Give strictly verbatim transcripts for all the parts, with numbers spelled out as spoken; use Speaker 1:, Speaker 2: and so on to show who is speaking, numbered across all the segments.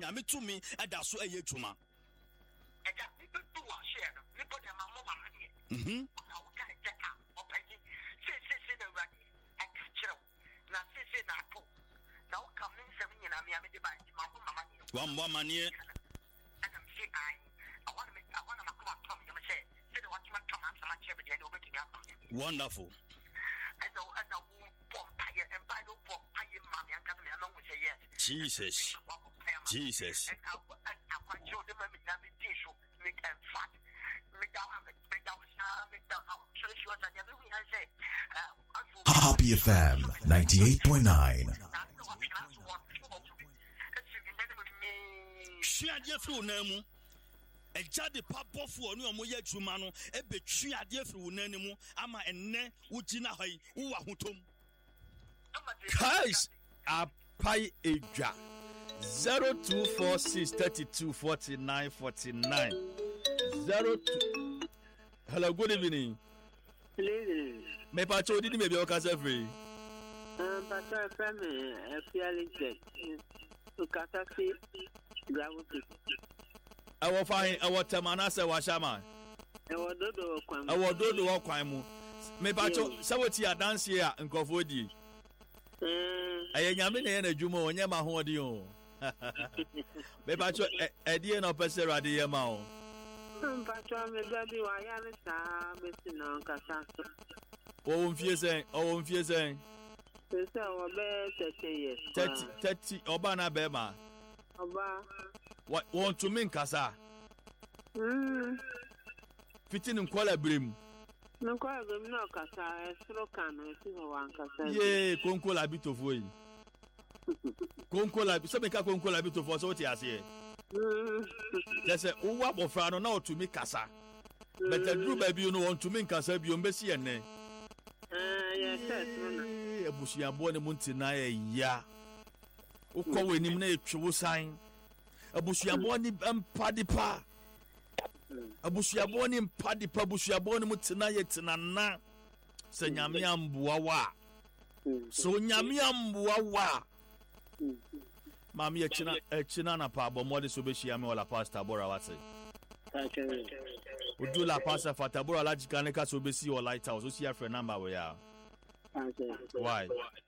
Speaker 1: nyame tumi eda so eye dwuma
Speaker 2: eja people do wa share no people dem ma mo ma ne
Speaker 1: mhm
Speaker 2: na wo ka je ka opagi se se se na wadi e ka kire na se se na to na wo ka min se min na me ame de ba ma mo ma ne
Speaker 1: wa mo ma ne
Speaker 2: ana mi se ai I want to I want to come up to me say say the watchman come and some chair be there over to me.
Speaker 1: Wonderful.
Speaker 2: I know I know pop fire and by the pop fire mommy and come and we say yes.
Speaker 1: Jesus. Jesus.
Speaker 2: And I I want you to make me tissue make and fat. Make down make down make down so she was like everything I say.
Speaker 3: Happy F M ninety-eight point nine.
Speaker 1: Shia dia fru na mu. Eja de papofo onu omo ye dwuma no e betwi ade afiri wo nanimu ama enne wo gina hoi wo wa hotom.
Speaker 4: Guys, apai eja zero two four six three two four nine four nine zero two. Hello, good evening.
Speaker 5: Please.
Speaker 4: Me pa cho didi me be o ka se free.
Speaker 5: Um, but I from a fairly jet. To Katafi, Gravity.
Speaker 4: I will find our Tamana se washama.
Speaker 5: I will do the one.
Speaker 4: I will do the walk crime. Me pa cho sawati a dance here and Kofodi. I am in a jumo on Yama Hodio. Me pa cho a dear no persera de Yamao.
Speaker 5: But I'm a baby, why I'm missing on Casasa.
Speaker 4: Oh, Fiesang, oh, Fiesang.
Speaker 5: It's our best thirty years.
Speaker 4: Thirty, thirty, Obana Bema.
Speaker 5: Oba.
Speaker 4: What want to mean, Casa?
Speaker 5: Hmm.
Speaker 4: Fitting in Kuala Brim.
Speaker 5: No, quite a no Casa, a stroke and a one Casa.
Speaker 4: Yea, Concola bit of way. Concola, some make a Concola bit of what he has here. There's a Uwab of Frano now to me, Casa. But the group baby, you know, want to mean Casa, be on Bessie and Ne.
Speaker 5: Yes,
Speaker 4: a bushia born a muntina, ya. Uko when him ne true sign. A bushia born him paddy pa. A bushia born him paddy pa bushia born mutina yet na. Senyamiam buawa. So nyamiam buawa. Mammy, a china, a chinana pa, but more so be she am all a pasta bora what's it. We do la pasta for tabora lagicanica so be see or lighthouse. We see a friend number we are. Why?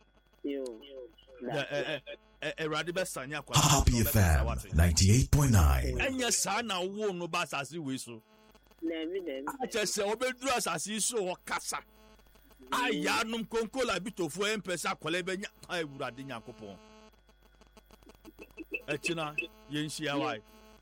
Speaker 3: Happy F M ninety-eight point nine.
Speaker 4: And your son now won't no bass as you whistle. I just say, Obedras as you saw Casa. I yanum concola bit of one pesa colebenia. I would have dinner coupon. Echina, Yenshia why?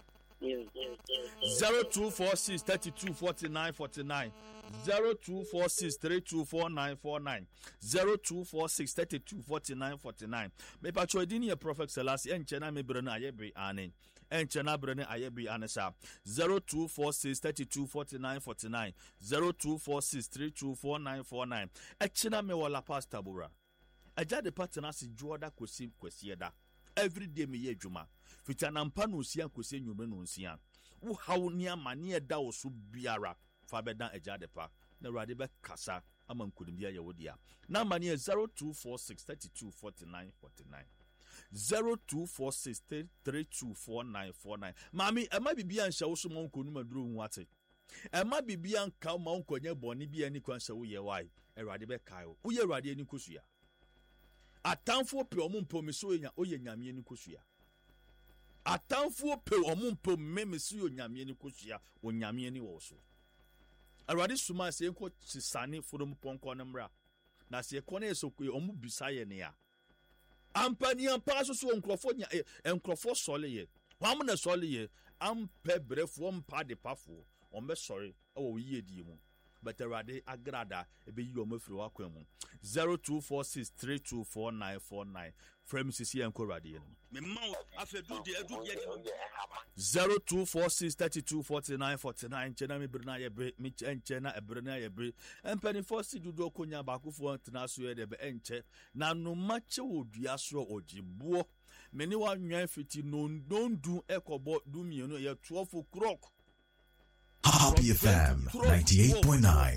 Speaker 4: Zero two four six thirty two forty nine forty nine. Zero two four six three two four nine four nine. Zero two four six thirty two forty nine forty nine. Me patroidini a prophet Selassie and Chena me brana ayebri ane. And Chena brana ayebri anesa. Zero two four six thirty two forty nine forty nine. Zero two four six three two four nine four nine. Echena me wala pasta bura. Aja de partner si juoda kosim kwesieda. Every day me ye juma. Fitana mpano usia kose nyume no nsia. Wo hawo ni amane eda wo so biara fa beda eja de pa. Na rade be kasa ama nkudim bia ye wodia. Na amane zero two four six three two four nine four nine. zero two four six three two four nine four nine. Mami, e ma bibia nhya wo so mo nkonu maduro hu ate. E ma bibia nka ma nkonye boni bia ni kwan hya wo ye wai. E rade be kai wo. Wo ye rade ani kosua. Atamfo pe omumpo me so nya oye nyame ani kosua. Atamfo pe omumpo me me so nyame ani kosua o nyame ani wo so. Arade suma se enko chisane fodom ponko na mra. Na se ekọ na esokwe omu bisaye ne ya. Ampani ampa so so nkrofo nya enkrofo sole ye. Wam na sole ye ampe brefo mpa de pafo. Ombe sorry e wo yie di mu. But Arade agrada ebe yi omafiri wakwan mu. zero two four six three two four nine four nine. Frame sisi enko rade ye no.
Speaker 1: Me ma afedu de edu ye
Speaker 4: zero two four six three two four nine four nine. Chena mi brina ye bre mi enche na ebrina ye bre. Empeni force dudo konya bakufo ntena so ye de be enche na no mache odua so ojibuo. Meni wa nwan fiti no ndondu ekobo du mienu ye twelve o'clock.
Speaker 3: Happy F M ninety-eight point nine.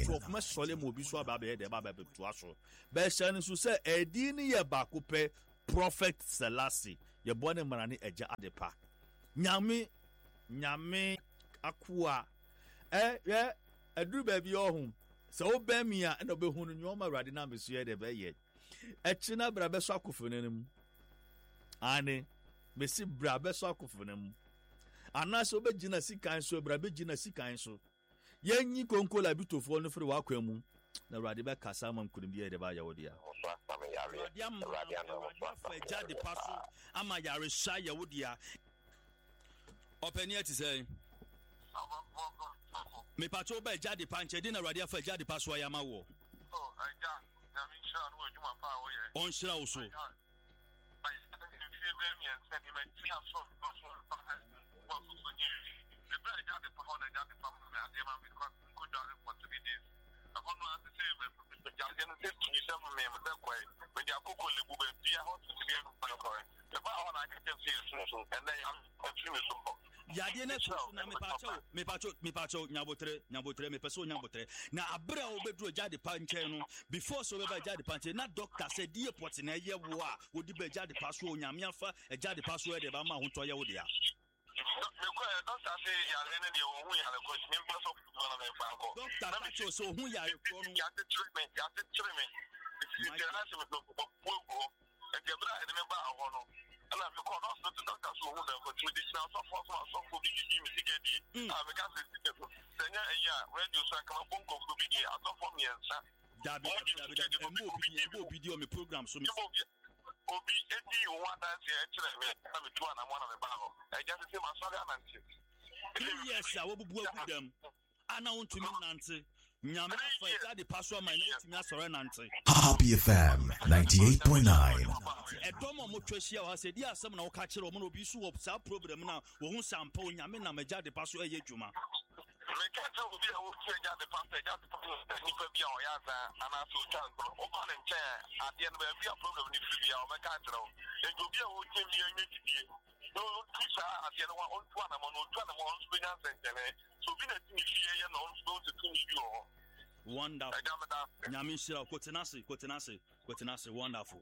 Speaker 4: Beshan so say edini ye bakupe Prophet Selassie ye born marani eja adepa nyame nyame akua eh yeah aduru baby ohun so obe mi a na obe hunu nyoma awurade na mesu ye de be ye echi na bra be so akofo nenim ane mesi bra be so akofo nenim ana so be gina sikan so bra be gina sikan so yenyi konkola bitofo no fere wa kwamu na awurade be kasa man kunim bi ye de ba ya wodia
Speaker 1: awurade am fa jade paso ama yare sha ya wodia openia ti say me pato ba jade panche di na awurade afa jade paso ya ma wo
Speaker 2: oh aja na mi sha no adwuma pa wo ye
Speaker 1: on shira wo so yade na so na me pacho me pacho me pacho nyabotre nyabotre me peso nyabotre na abra obedro jade panche no before so be jade panche na doctor said die pot na ye wo a wodi be jade paso nyame afa e jade paso e de ba ma ho to ye wo dia
Speaker 2: doctor say yare ne de wo hu yare ko me paso na me fa ko
Speaker 1: doctor na cho so hu yare ko no
Speaker 2: ya te treatment ya te treatment if you tell us me to go go e de bra e me ba ho no and I call us not to doctor so who the traditional so for so for be me sigedi ah me can say senya eya radio so come on go go be a so for me answer
Speaker 1: dabi dabi dabi embo bi embo video me program so me
Speaker 2: obi edi you want that here tell me am to na mo na me ba ho I just say my sorry ananti
Speaker 1: yes I will bubu akudam ana wontu me nante nyame afa ita de paso my no timi asore nante
Speaker 3: Happy F M ninety-eight point nine.
Speaker 1: edomo mo twahia wa se di asem na wo ka kire mo no bi su wo sa program na wo hu sampa nyame na magya de paso eye dwuma
Speaker 2: me ka tell obi a wo tja de paso ja de paso ni pa bia o ya za ana so tan o ba ne nche ade no ba bia program ni fi bia o me ka tell o e obi a wo temi anya didie no tusa ade no wa on tu ana mo no tu ana mo on so nya sentene so bi na timi fie ye na on so to tumi bi o
Speaker 1: wonderful nyame shira kotenase kotenase kotenase wonderful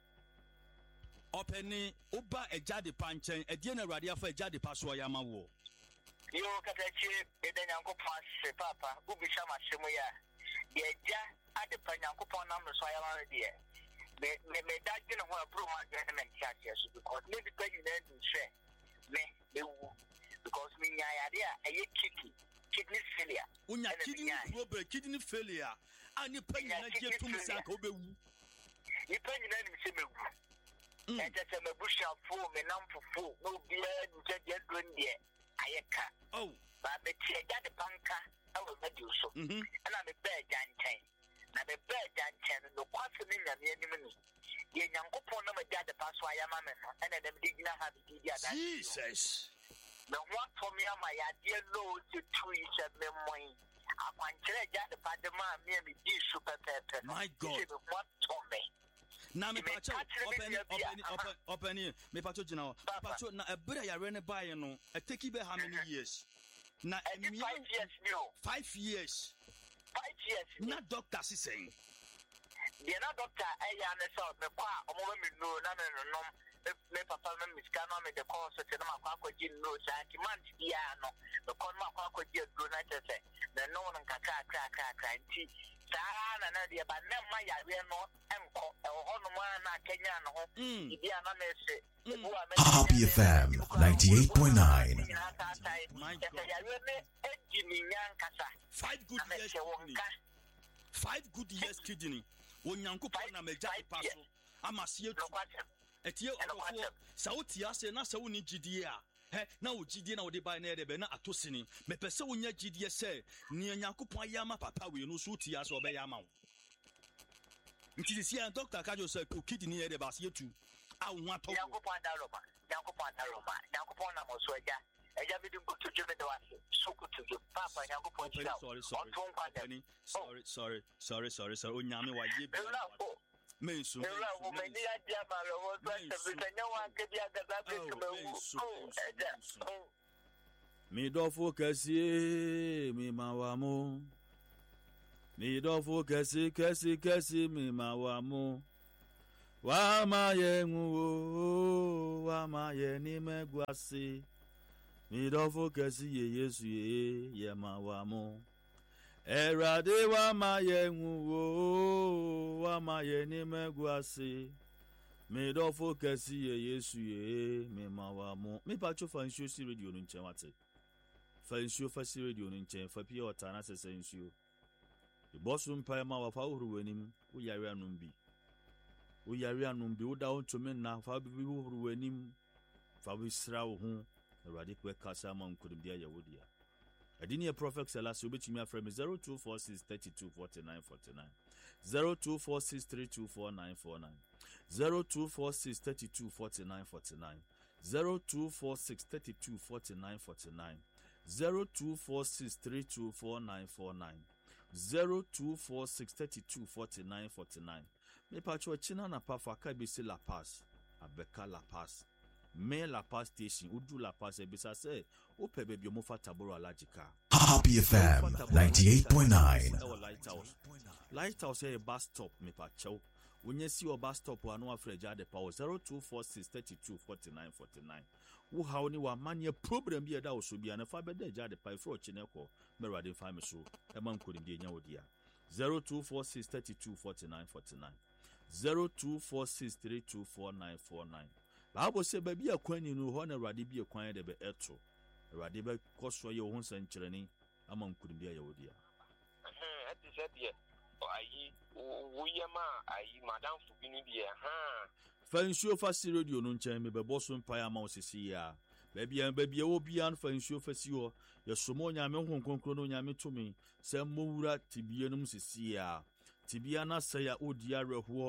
Speaker 1: openi oba ejade panchen edie na awurade afa ejade paso ya ma wo
Speaker 2: yo katachi ede nyankopon se papa ubisha masemu ya ye ja ade pa nyankopon na mso ya ma de me me me daji no ho abro ma de na ntia so because me bi tagi na nse me me wu because me nya ya de a ye kiki kidney failure
Speaker 1: unya kidney problem kidney failure ani panyi na je tum sa ka obewu
Speaker 2: ni panyi na ni se mewu e je se mebusha fo me nam fofo no bia nje je donde ayeka
Speaker 1: oh
Speaker 2: ba be tie jade panka awo radio so ana me be janten na me be janten no kwaso ni nyame anim ni ye nyankopon na me jade paso ayama me no ana dem digina ha bi dia da
Speaker 1: Jesus
Speaker 2: na what for me am I dear no to tweet at me moy akwankyere jade padema me me di super pepe
Speaker 1: my God
Speaker 2: what for me
Speaker 1: na me pacho open open open open me pacho gina pacho na ebere yare ne bae no e take be how many years na
Speaker 2: five years no
Speaker 1: five years
Speaker 2: five years
Speaker 1: na doctor si saying
Speaker 2: the na doctor e ya na so me kwa omo me no na me no me papa me miska no me de course te na makwa kwaji no sa ti man ti ya no me kon makwa kwaji do na tete na no no nkaka aka aka aka nti saa na de ba na ma yare no enko e ho no ma na Kenya no ho ibi ana me se
Speaker 3: Happy F M ninety-eight point nine.
Speaker 1: My God. Five good years kidney. Five good years kidney. Onyankopon na meja paso. Amasie tu. Etie okofo. Sa oti ase na sa woni gidie a. He na wo gidie na wo de bai na de be na atosini. Me pese wonya gidie se ni Onyankopon ayama papa we no so oti ase obeyama wo. Nti si an doctor ka jo se kidney e de ba se tu. A wo ato.
Speaker 2: Yakopon daroma. Yakopon daroma. Yakopon na mo so eja. Eja bi dum to jeme de wase. So kutu je papa Yakopon chira.
Speaker 1: Sorry sorry. Sorry sorry sorry sorry sorry. Onyame wa ye bi. Men so.
Speaker 2: Ela wo me ni adia ma lo wo so se bi tanya wan ke bi agaza bi ke mewu. Eja.
Speaker 4: Mi dofo kesi mi mawamo. Mi dofo kesi kesi kesi mi mawamo. Wa ma ye nwu wa ma ye ni megwasi midofo kesi ye yesu ye ye mawamo erade wa maye nwo wa maye ni megwase midofo kesi ye yesu ye me mawamo me pa cho fansio si radio no nchen wate fansio fa si radio no nchen fa pie ota na sese nsio the boss mpa ma wa fa huru wanim wo yare anum bi wo yare anum bi wo da on to me na fa bi huru wanim fa bi sra wo hu erade kwe kasa ma nkudim dia ya wodia adini prophet Selassie obetimi afrem zero two four six three two four nine four nine zero two four six three two four nine four nine zero two four six three two four nine four nine zero two four six three two four nine four nine zero two four six three two four nine four nine zero two four six three two four nine four nine me pacho china na pa fa ka bi se La Paz abeka La Paz me La Paz station udu La Paz ebisa se o pe bebi o mo fa taboro alajika
Speaker 3: Happy F M ninety-eight point nine.
Speaker 4: Lighthouse Lighthouse e bus stop me pacho wonye si o bus stop anu afreja de power zero two four six three two four nine four nine wo hawo ni wa manye problem bi eda oso bia na fa beda ja de pai fro chine ko merade fa me so e man ko ndi nya wodia zero two four six three two four nine four nine zero two four six three two four nine four nine Bible say baby akwani no ho na rade bi akwan de be eto rade be koso ye ho san kirani aman ko ndi ya wodia
Speaker 2: eh ati se die ayi wuyema ayi madam fubinu die ha
Speaker 4: fansio fa si radio no nchen me be boso mpa ya ma osisi ya baby an baby wo bia no fansio fa si ho ye somo nyame ho konkro no nyame tumi se mowura tibie no msisi ya tibia na se ya odia reho